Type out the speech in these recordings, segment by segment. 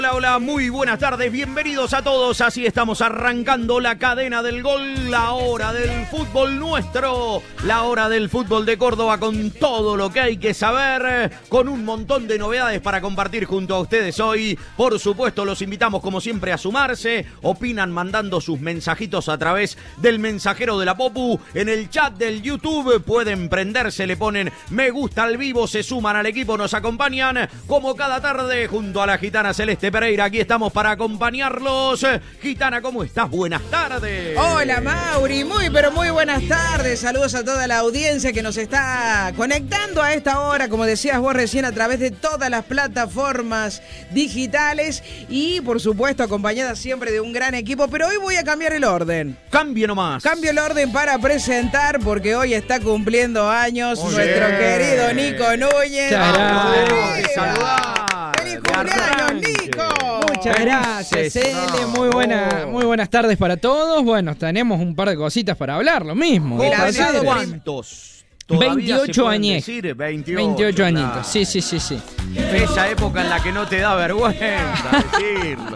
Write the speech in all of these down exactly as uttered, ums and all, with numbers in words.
Hola, hola, muy buenas tardes, bienvenidos a todos, así estamos arrancando la cadena del gol, la hora del fútbol nuestro, la hora del fútbol de Córdoba con todo lo que hay que saber, con un montón de novedades para compartir junto a ustedes hoy. Por supuesto, los invitamos como siempre a sumarse, opinan mandando sus mensajitos a través del mensajero de la Popu, en el chat del YouTube pueden prenderse, le ponen me gusta al vivo, se suman al equipo, nos acompañan como cada tarde junto a la gitana Celeste Pereira, aquí estamos para acompañarlos. Gitana, ¿cómo estás? Buenas tardes. Hola, Mauri, muy pero muy buenas tardes. Saludos a toda la audiencia que nos está conectando a esta hora, como decías vos recién, a través de todas las plataformas digitales y, por supuesto, acompañada siempre de un gran equipo. Pero hoy voy a cambiar el orden. Cambie nomás. Cambio el orden para presentar, porque hoy está cumpliendo años Oye. nuestro querido Nico Núñez. Saludar. ¡Feliz cumpleaños, Nico! Muchas gracias, Ele. Muy, buena, muy buenas tardes para todos. Bueno, tenemos un par de cositas para hablar, lo mismo. ¿Cuántos? veintiocho años. veintiocho, veintiocho claro. añitos. Sí, sí, sí, sí. Esa época en la que no te da vergüenza decirlo.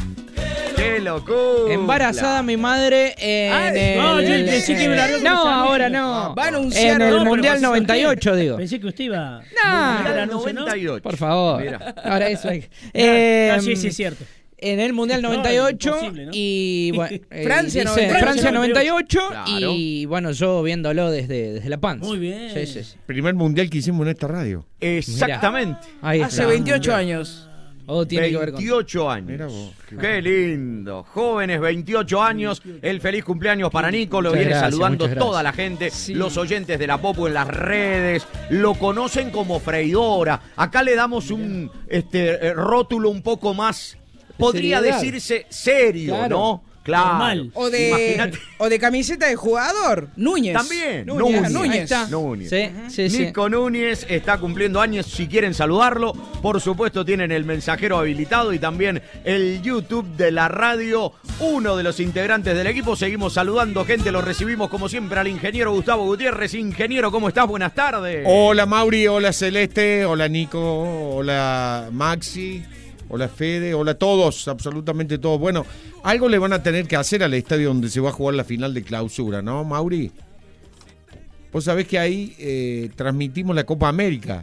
¡Qué locura! Embarazada mi madre en Ay, el... no, yo pensé que iba a hablar con No, mis ahora amigos. no. Va a anunciar En el no, pero Mundial pasó noventa y ocho, usted. digo. Pensé que usted iba... No. Mundial anuncio, ¿no? noventa y ocho. Por favor. Mira. Ahora eso hay... Ah, Eh, sí, sí, es cierto. En el Mundial No, noventa y ocho imposible, ¿no? y bueno, eh, Francia dice noventa y ocho. Francia noventa y ocho Claro. y bueno, yo viéndolo desde, desde la panza. Muy bien. Sí, sí, sí. Primer mundial que hicimos en esta radio. Exactamente. Ahí Hace está. veintiocho años. Oh, tiene que ver con... veintiocho años. Mirá vos, qué Qué lindo. Jóvenes, veintiocho años. El feliz cumpleaños para Nico. Lo Muchas viene gracias, saludando muchas gracias. toda la gente. Sí. Los oyentes de la Popu en las redes. Lo conocen como freidora. Acá le damos un este, eh, rótulo un poco más, podría seriedad. decirse serio, Claro. ¿no? Claro. Normal. O de, Imagínate. o de camiseta de jugador. Núñez. También. Núñez. Núñez. Núñez. Ahí está. Núñez. Sí, sí, sí. Nico Núñez está cumpliendo años, si quieren saludarlo, por supuesto tienen el mensajero habilitado y también el YouTube de la radio, uno de los integrantes del equipo. Seguimos saludando gente, lo recibimos como siempre al ingeniero Gustavo Gutiérrez. Ingeniero, ¿cómo estás? Buenas tardes. Hola Mauri, hola Celeste, hola Nico, hola Maxi, hola Fede, hola todos, absolutamente todos. Bueno, algo le van a tener que hacer al estadio donde se va a jugar la final de clausura, ¿no, Mauri? Vos sabés que ahí eh, transmitimos la Copa América.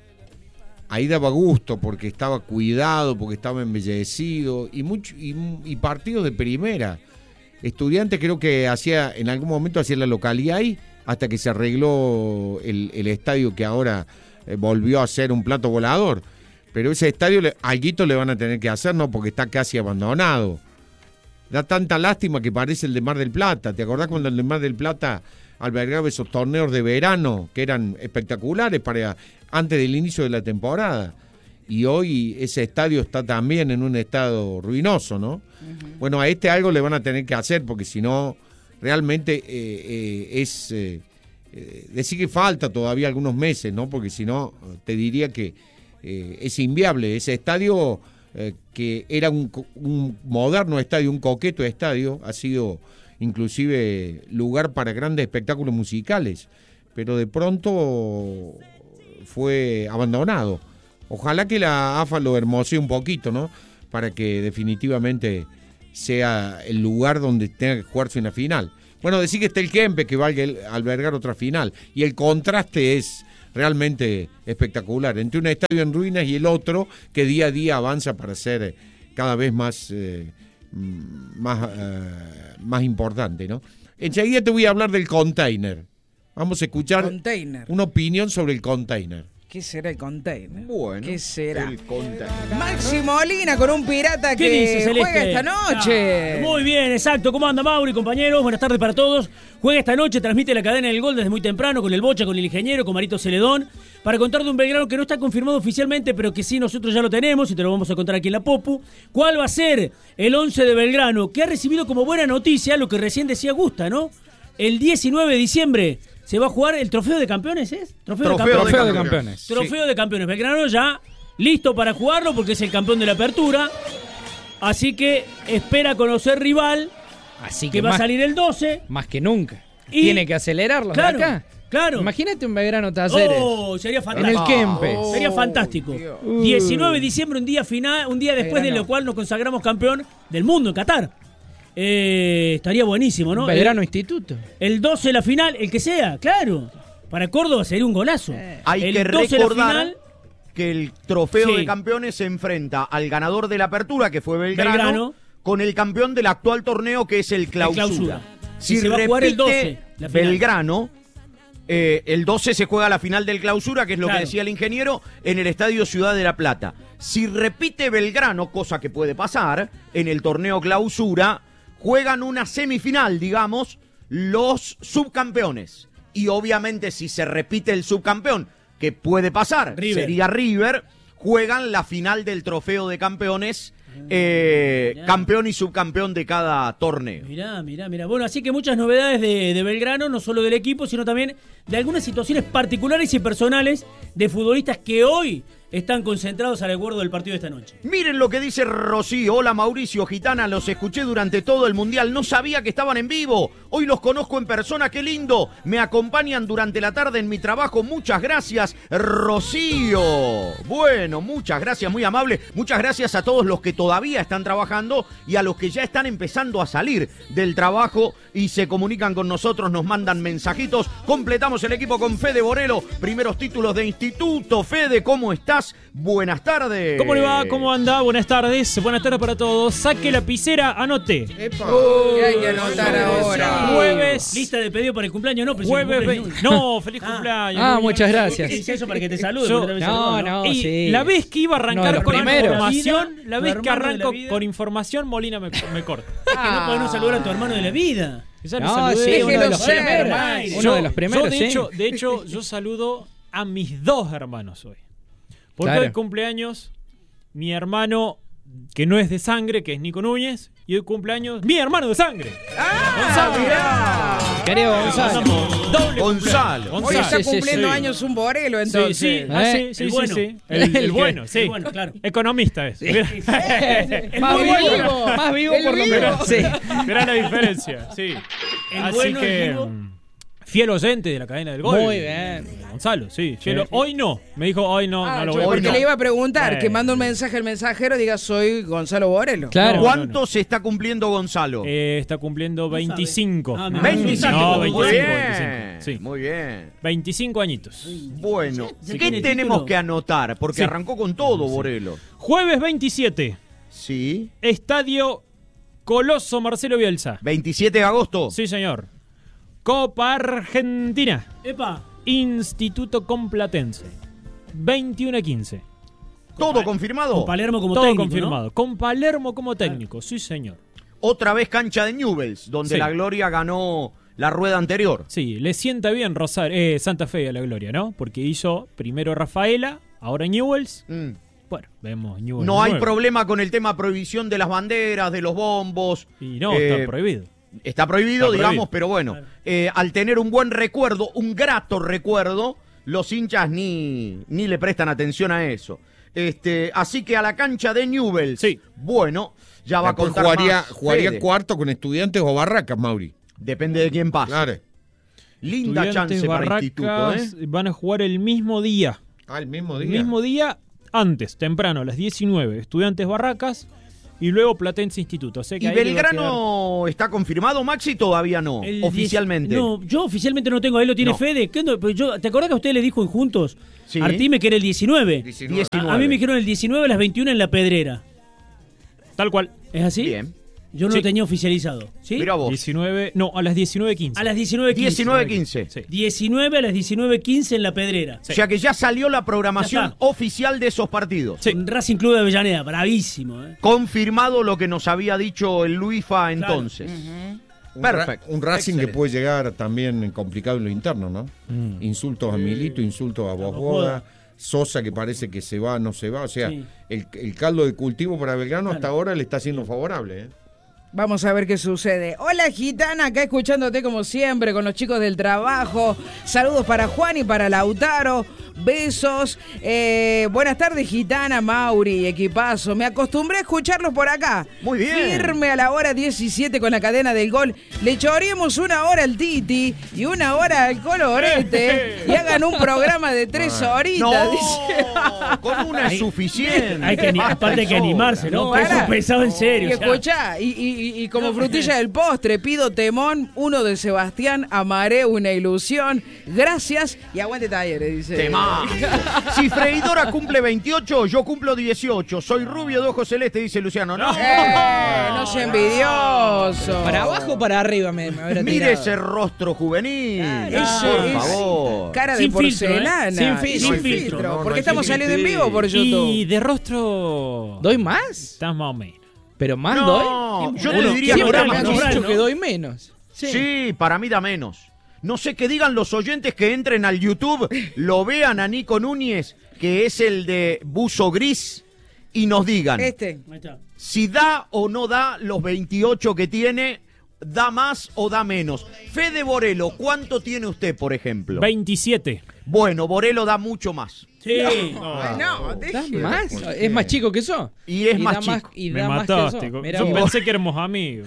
Ahí daba gusto porque estaba cuidado, porque estaba embellecido y, mucho, y, y partidos de primera. Estudiantes creo que hacía en algún momento hacía la localidad ahí hasta que se arregló el, el estadio que ahora eh, volvió a ser un plato volador. Pero ese estadio, le, alguito le van a tener que hacer, ¿no? Porque está casi abandonado. Da tanta lástima que parece el de Mar del Plata. ¿Te acordás cuando el de Mar del Plata albergaba esos torneos de verano que eran espectaculares para antes del inicio de la temporada? Y hoy ese estadio está también en un estado ruinoso, ¿no? Uh-huh. Bueno, a este algo le van a tener que hacer porque si no, realmente eh, eh, es... Eh, eh, decir que falta todavía algunos meses, ¿no? Porque si no, te diría que eh, es inviable. Ese estadio... Eh, que era un, un moderno estadio, un coqueto estadio, ha sido inclusive lugar para grandes espectáculos musicales, pero de pronto fue abandonado. Ojalá que la A F A lo hermosee un poquito, ¿no? Para que definitivamente sea el lugar donde tenga que jugarse una final. Bueno, decir que está el Kempes, que va a albergar otra final, y el contraste es realmente espectacular, entre un estadio en ruinas y el otro que día a día avanza para ser cada vez más, eh, más, eh, más importante, ¿no? Enseguida te voy a hablar del container. Vamos a escuchar Container. una opinión sobre el container. ¿Qué será el container? Bueno, ¿Qué será? el container. Maxi Molina con un pirata ¿Qué que dice, Celeste? juega esta noche. Ah, muy bien, exacto. ¿Cómo anda Mauri, compañeros? Buenas tardes para todos. Juega esta noche, transmite la cadena del gol desde muy temprano con el Bocha, con el ingeniero, con Marito Celedón, para contar de un Belgrano que no está confirmado oficialmente, pero que sí nosotros ya lo tenemos y te lo vamos a contar aquí en la Popu. ¿Cuál va a ser el once de Belgrano? Que ha recibido como buena noticia lo que recién decía Gusta, ¿no? El diecinueve de diciembre se va a jugar el Trofeo de Campeones, ¿es? Trofeo Trofeo, de de Campeones. Trofeo de campeones. Trofeo de Campeones. Belgrano ya listo para jugarlo porque es el campeón de la apertura. Así que espera conocer rival, Así que que va más, a salir el doce. más que nunca. Y- Tiene que acelerarlo Claro, de acá. Claro. Imagínate un Belgrano Talleres. Oh, sería En fantástico. el Kempes. Oh, Sería fantástico. Dios. diecinueve de diciembre, un día final, un día después Belgrano. de lo cual nos consagramos campeón del mundo en Qatar. Eh, estaría buenísimo, ¿no? Belgrano el, Instituto. el doce la final, el que sea, claro. Para Córdoba sería un golazo. Hay el que doce la recordar final, que el trofeo Sí. de campeones se enfrenta al ganador de la apertura, que fue Belgrano, Belgrano. con el campeón del actual torneo, que es el clausura. clausura. Si Y se va a jugar el repite doce, la final. Belgrano, eh, el doce se juega la final del clausura, que es lo Claro. que decía el ingeniero, en el Estadio Ciudad de la Plata. Si repite Belgrano, cosa que puede pasar, en el torneo clausura, juegan una semifinal, digamos, los subcampeones. Y obviamente si se repite el subcampeón, que puede pasar, River. sería River, juegan la final del trofeo de campeones, eh, Mirá. campeón y subcampeón de cada torneo. Mirá, mirá, mirá. Bueno, así que muchas novedades de, de Belgrano, no solo del equipo, sino también de algunas situaciones particulares y personales de futbolistas que hoy están concentrados al acuerdo del partido de esta noche. Miren lo que dice Rocío. Hola Mauricio, Gitana, los escuché durante todo el Mundial. No sabía que estaban en vivo. Hoy los conozco en persona, qué lindo. Me acompañan durante la tarde en mi trabajo. Muchas gracias, Rocío. Bueno, muchas gracias, muy amable. Muchas gracias a todos los que todavía están trabajando y a los que ya están empezando a salir del trabajo y se comunican con nosotros, nos mandan mensajitos. Completamos el equipo con Fede Borelo. Primeros títulos de instituto. Fede, ¿cómo estás? Buenas tardes. ¿Cómo le va? ¿Cómo anda? Buenas tardes. Buenas tardes para todos. Saque lapicera, anote. Epa, ¿qué hay que anotar ahora? Jueves. Lista de pedido para el cumpleaños, no, pero si Jueves. el ve- cumpleaños No, feliz Ah. cumpleaños. Ah, Muy muchas bien. gracias. Hice eso para que te salude. Yo- porque te No, saludo, no, Y sí. la vez que iba a Uno de arrancar los con primeros. información, la Tu vez que hermano de la arranco vida. con información, Molina me, me corta. Es que no podemos saludar a tu hermano de la vida. Ya lo No, saludé. sí, uno de los Déjelo ser, primeros. Mike. Uno Yo- de los primeros, yo, de sí. hecho, de hecho, yo saludo a mis dos hermanos hoy. Porque Claro. hoy cumpleaños mi hermano, que no es de sangre, que es Nico Núñez, y hoy cumpleaños mi hermano de sangre. Gonzalo. mirá. Querido Gonzalo. Mandamos doble Gonzalo. cumpleaños. Hoy está Sí, sí, cumpliendo sí. años un Borelo, Sí, entonces. sí, ah, ¿Eh? sí, sí, El sí, bueno. sí. El, el El bueno, sí. El bueno, claro. Economista es. Mirá, El Más muy vivo, bueno. más vivo El por lo vivo. menos. Sí. mirá la diferencia, sí. El Así bueno, el que vivo. mm, fiel oyente de la cadena del gol. Muy bien. Gonzalo, sí. fiel- Sí. Hoy no. Me dijo, hoy no, Ah, no lo yo voy a porque poner. le iba a preguntar, Bueno. que manda un mensaje al mensajero, diga soy Gonzalo Borelo. Claro. No, ¿Cuánto se está cumpliendo Gonzalo? Eh, está cumpliendo sabe. veinticinco. Ah, me veinticinco. No, muy veinticinco, bien. veinticinco. Sí. Muy bien. veinticinco añitos. Bueno, ¿Ya ¿qué tiene tenemos título? que anotar? Porque Sí. arrancó con todo, Borelo. Jueves veintisiete. Sí. Estadio Coloso Marcelo Bielsa. veintisiete de agosto. Sí, señor. Copa Argentina. Epa. Instituto Complatense. veintiuno a quince. ¿Todo confirmado? Con Palermo como Todo técnico, confirmado. Con Palermo como técnico. Sí, señor. Otra vez cancha de Newell's, donde Sí. la Gloria ganó la rueda anterior. Sí, le sienta bien Rosario, eh, Santa Fe a la Gloria, ¿no? Porque hizo primero Rafaela, ahora Newells. Mm. Bueno, vemos Newells. No de hay nuevo. problema con el tema prohibición de las banderas, de los bombos. Y no, Eh, está prohibido. Está prohibido, Está digamos, prohibido. pero bueno, eh, al tener un buen recuerdo, un grato recuerdo, los hinchas ni, ni le prestan atención a eso. Este, así que a la cancha de Newell's, Sí. bueno, ya va a Después contar jugaría, más jugaría Fede. cuarto con Estudiantes o Barracas, Mauri. Depende de quién pase. Claro. Linda Estudiantes chance para Instituto, Barracas ¿eh? van a jugar el mismo día. Ah, el mismo El día. mismo día, antes, temprano, a las diecinueve. Estudiantes Barracas y luego Platense Instituto. O sea que ¿Y ahí le va a Belgrano está confirmado, Maxi? Todavía no, El oficialmente. diez- No, yo oficialmente no tengo, ahí lo tiene No. Fede. ¿Qué onda? Pero yo, ¿te acordás que a usted le dijo en Juntos? Sí. Artime que era el diecinueve. diecinueve. A, a mí me dijeron el diecinueve a las veintiuna en La Pedrera. quedar. Tal cual. ¿Es así? Bien. Yo no Sí. lo tenía oficializado. ¿Sí? Mira vos. diecinueve, no, a las diecinueve quince. A las diecinueve quince. diecinueve quince. Sí. diecinueve a las diecinueve quince en La Pedrera. O sea que ya salió la programación Ya está. oficial de esos partidos. Sí. Un Racing Club de Avellaneda, bravísimo. ¿eh? Confirmado lo que nos había dicho el Luifa entonces. Un, ra- Perfecto. un Racing Excelente. que puede llegar también complicado en lo interno, ¿no? Mm. Insultos a Milito, insultos a Bosboda, Bosboda. Sosa que parece que se va, no se va. O sea, Sí. el, el caldo de cultivo para Belgrano hasta Claro. ahora le está siendo favorable. ¿eh? Vamos a ver qué sucede. Hola Gitana, acá escuchándote como siempre con los chicos del trabajo. Saludos para Juan y para Lautaro. Besos. Eh, buenas tardes, Gitana, Mauri, equipazo. Me acostumbré a escucharlos por acá. Muy bien. Firme a la hora diecisiete con la cadena del gol. Le choreemos una hora al Titi y una hora al Colorete y hagan un programa de tres horitas. No, dice. con una es suficiente. Hay que, ani- Basta aparte hay y que sobra. animarse, ¿no? No, Peso para. pesado en serio. Y ya. escuchá, y, y, y como frutilla del postre, pido temón, uno de Sebastián, amaré una ilusión. Gracias y aguante Talleres, dice. Temá. Si Freidora cumple veintiocho, yo cumplo dieciocho. Soy rubio de ojos celeste, dice Luciano. No, Eh, no sea envidioso. ¿Para abajo o para arriba me, me habrá mire tirado? ese rostro juvenil. Ese por es favor. cara de Sin filtro, ¿eh? porcelana. Sin fi- Y sin filtro. No, no porque hay estamos filtro. saliendo en vivo por YouTube. Y de rostro. ¿Doy más? Estás más o menos. ¿Pero más doy? No, yo Uno, le diría siempre que Siempre da me han no, más. dicho ¿no? que doy menos. Sí. para mí da menos. No sé, que digan los oyentes que entren al YouTube, lo vean a Nico Núñez, que es el de buzo gris, y nos digan Este. Ahí está. si da o no da los veintiocho que tiene, da más o da menos. Fede Borelo, ¿cuánto tiene usted, por ejemplo? veintisiete. Bueno, Borelo da mucho más. Sí. Ay, no, ¿Das deje. más? ¿Es más chico que yo? Y es más da chico. y Me da más que mataste. yo. Mirá Yo vos. pensé que éramos amigos.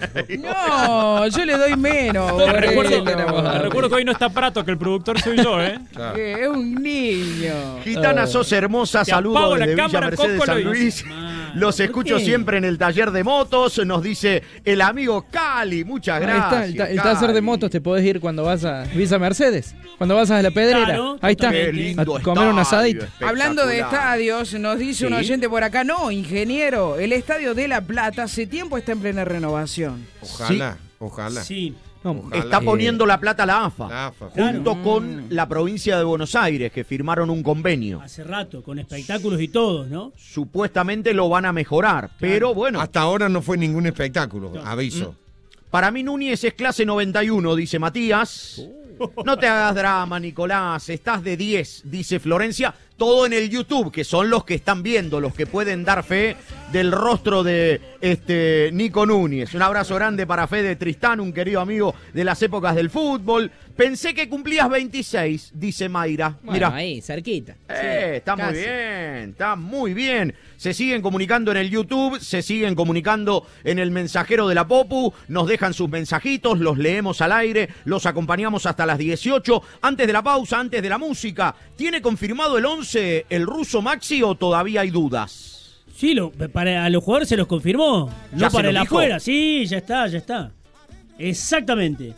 No, yo le doy menos. Te recuerdo, Borelo. te recuerdo que hoy no está Prato, que el productor soy yo, ¿eh? Que es un niño. Gitana, sos hermosa, Te saludos apago la desde Villa cámara, Mercedes, Coco San Luis. Luis. Man, Los ¿por escucho qué? siempre en el taller de motos, nos dice el amigo Cali. Muchas Ahí gracias. está, el, ta- el taller de Cali. motos te podés ir cuando vas a Villa Mercedes, cuando vas a la Pedrera. Claro, Ahí está, Qué totalmente. lindo a comer un estadio, asadito. Hablando de espectacular. estadios, nos dice un Sí. oyente por acá, no, ingeniero, el estadio de La Plata hace tiempo está en plena renovación. Ojalá, ojalá. Sí. No, Ojalá. Está eh, poniendo la plata la AFA. La AFA. Junto con la provincia de Buenos Aires, que firmaron un convenio. Hace rato, con espectáculos y todo, ¿no? Supuestamente lo van a mejorar, pero bueno, Hasta ahora no fue ningún espectáculo, aviso. para mí Núñez es clase noventa y uno, dice Matías. No te hagas drama, Nicolás, estás de diez, dice Florencia. Todo en el YouTube, que son los que están viendo, los que pueden dar fe del rostro de este Nico Núñez. Un abrazo grande para Fede Tristán, un querido amigo de las épocas del fútbol. Pensé que cumplías veintiséis, dice Mayra. Bueno, Mira. ahí, cerquita. Eh, está muy casi. bien, está muy bien. Se siguen comunicando en el YouTube, se siguen comunicando en el mensajero de la Popu, nos dejan sus mensajitos, los leemos al aire, los acompañamos hasta las dieciocho. Antes de la pausa, antes de la música, ¿tiene confirmado el once el ruso Maxi o todavía hay dudas? Sí, lo, para a los jugadores se los confirmó. ¿Ya No se para lo el dijo? afuera. Sí, ya está, ya está. Exactamente.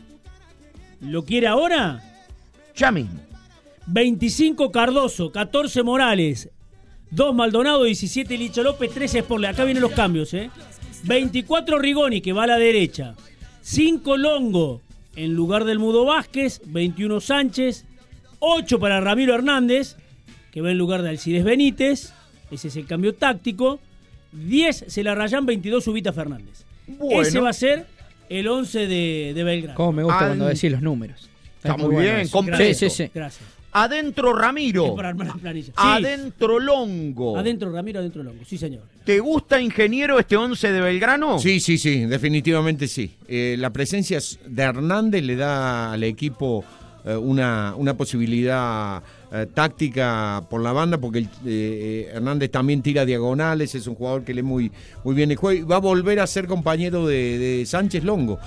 ¿Lo quiere ahora? Ya mismo. veinticinco Cardoso, catorce Morales, dos Maldonado, diecisiete Licho López, trece Sporle. Acá vienen los cambios, ¿eh? veinticuatro Rigoni, que va a la derecha. cinco Longo, en lugar del Mudo Vázquez. veintiuno Sánchez. ocho para Ramiro Hernández, que va en lugar de Alcides Benítez. Ese es el cambio táctico. diez se la rayan, veintidós Ubita Fernández. Bueno. Ese va a ser el once de, de Belgrano. Cómo me gusta Al- cuando decís los números. Está muy bueno bien, eso. completo. Sí, sí, sí. Gracias. Adentro Ramiro, Es para armar la planilla. Sí. adentro Longo. Adentro Ramiro, adentro Longo. Sí, señor. ¿Te gusta, ingeniero, este once de Belgrano? Sí, sí, sí, definitivamente sí. Eh, la presencia de Hernández le da al equipo eh, una, una posibilidad eh, táctica por la banda, porque el, eh, Hernández también tira diagonales, es un jugador que lee muy, muy bien el juego y va a volver a ser compañero de, de Sánchez Longo.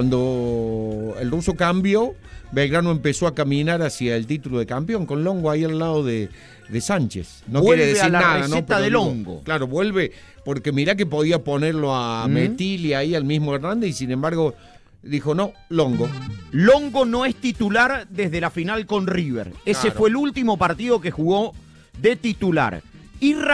Cuando el ruso cambió, Belgrano empezó a caminar hacia el título de campeón, con Longo ahí al lado de, de Sánchez. No Vuelve quiere decir a la nada, ¿no? receta Pero de digo, Longo. Claro, vuelve, porque mirá que podía ponerlo a ¿Mm? Metil y ahí al mismo Hernández, y sin embargo dijo, no, Longo. Longo no es titular desde la final con River. Ese Claro. fue el último partido que jugó de titular. Y